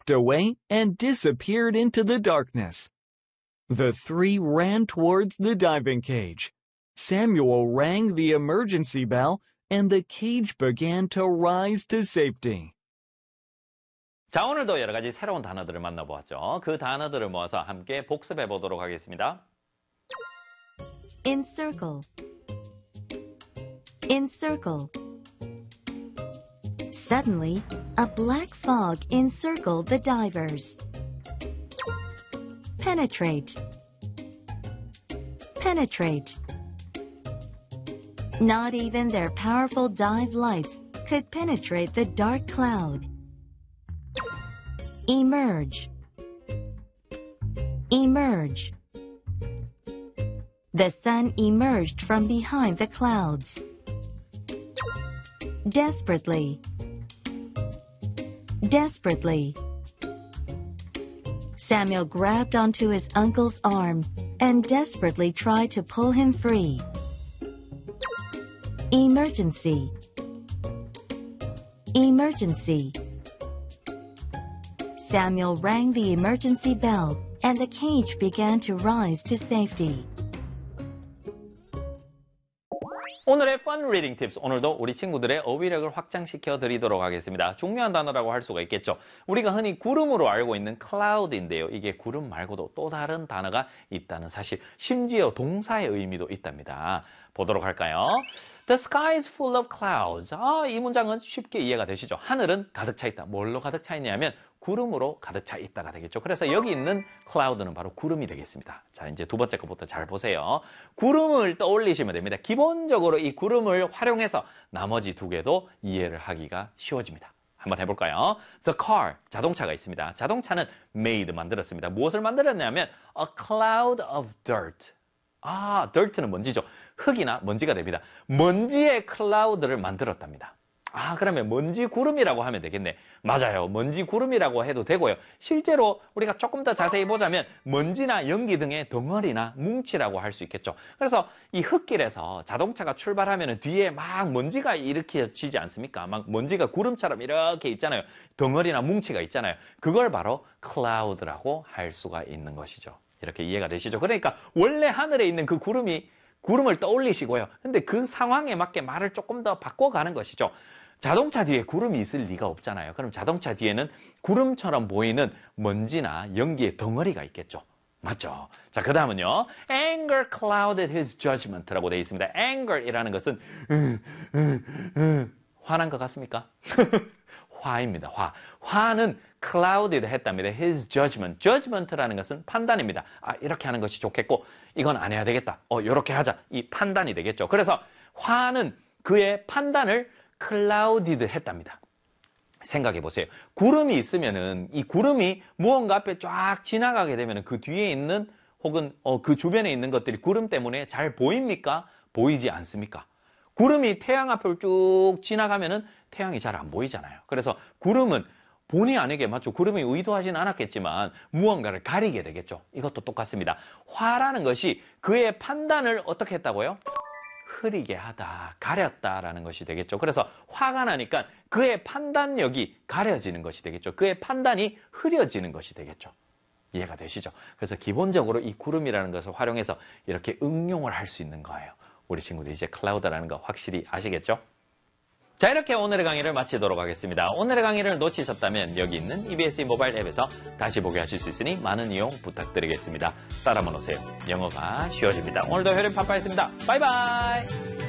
slipped away and disappeared into the darkness. The three ran towards the diving cage. Samuel rang the emergency bell, and the cage began to rise to safety. 자, 오늘도 여러 가지 새로운 단어들을 만나보았죠. 그 단어들을 모아서 함께 복습해 보도록 하겠습니다. Encircle. Encircle. Suddenly, a black fog encircled the divers. Penetrate. Penetrate. Not even their powerful dive lights could penetrate the dark cloud. Emerge. Emerge. The sun emerged from behind the clouds. Desperately. Desperately. Samuel grabbed onto his uncle's arm and desperately tried to pull him free. Emergency. Emergency. Samuel rang the emergency bell and the cage began to rise to safety. 오늘의 Fun Reading Tips, 오늘도 우리 친구들의 어휘력을 확장시켜 드리도록 하겠습니다. 중요한 단어라고 할 수가 있겠죠. 우리가 흔히 구름으로 알고 있는 cloud인데요. 이게 구름 말고도 또 다른 단어가 있다는 사실, 심지어 동사의 의미도 있답니다. 보도록 할까요? The sky is full of clouds. 이 문장은 쉽게 이해가 되시죠? 하늘은 가득 차 있다. 뭘로 가득 차 있냐면 구름으로 가득 차 있다가 되겠죠. 그래서 여기 있는 cloud는 바로 구름이 되겠습니다. 자, 이제 두 번째 것부터 잘 보세요. 구름을 떠올리시면 됩니다. 기본적으로 이 구름을 활용해서 나머지 두 개도 이해를 하기가 쉬워집니다. 한번 해볼까요? The car, 자동차가 있습니다. 자동차는 made, 만들었습니다. 무엇을 만들었냐면 a cloud of dirt. dirt는 먼지죠. 흙이나 먼지가 됩니다. 먼지의 클라우드를 만들었답니다. 그러면 먼지 구름이라고 하면 되겠네. 맞아요. 먼지 구름이라고 해도 되고요. 실제로 우리가 조금 더 자세히 보자면 먼지나 연기 등의 덩어리나 뭉치라고 할 수 있겠죠. 그래서 이 흙길에서 자동차가 출발하면 뒤에 막 먼지가 일으켜지지 않습니까? 막 먼지가 구름처럼 이렇게 있잖아요. 덩어리나 뭉치가 있잖아요. 그걸 바로 클라우드라고 할 수가 있는 것이죠. 이렇게 이해가 되시죠? 그러니까 원래 하늘에 있는 그 구름을 떠올리시고요. 근데 그 상황에 맞게 말을 조금 더 바꿔가는 것이죠. 자동차 뒤에 구름이 있을 리가 없잖아요. 그럼 자동차 뒤에는 구름처럼 보이는 먼지나 연기의 덩어리가 있겠죠. 맞죠? 자, 그 다음은요. Anger clouded his judgment라고 되어 있습니다. Anger이라는 것은 화난 것 같습니까? 화입니다. 화는 clouded 했답니다. His judgment. judgment라는 것은 판단입니다. 이렇게 하는 것이 좋겠고 이건 안 해야 되겠다. 이렇게 하자. 이 판단이 되겠죠. 그래서 화는 그의 판단을 clouded 했답니다. 생각해 보세요. 구름이 있으면은 이 구름이 무언가 앞에 쫙 지나가게 되면은 그 뒤에 있는 혹은 그 주변에 있는 것들이 구름 때문에 잘 보입니까? 보이지 않습니까? 구름이 태양 앞을 쭉 지나가면은 태양이 잘 안 보이잖아요. 그래서 구름은 본의 아니게, 맞죠? 구름이 의도하지는 않았겠지만 무언가를 가리게 되겠죠. 이것도 똑같습니다. 화라는 것이 그의 판단을 어떻게 했다고요? 흐리게 하다, 가렸다라는 것이 되겠죠. 그래서 화가 나니까 그의 판단력이 가려지는 것이 되겠죠. 그의 판단이 흐려지는 것이 되겠죠. 이해가 되시죠? 그래서 기본적으로 이 구름이라는 것을 활용해서 이렇게 응용을 할 수 있는 거예요. 우리 친구들 이제 클라우드라는 거 확실히 아시겠죠? 자, 이렇게 오늘의 강의를 마치도록 하겠습니다. 오늘의 강의를 놓치셨다면 여기 있는 EBS 모바일 앱에서 다시 보게 하실 수 있으니 많은 이용 부탁드리겠습니다. 따라만 오세요. 영어가 쉬워집니다. 오늘도 효림 파파였습니다. 바이바이!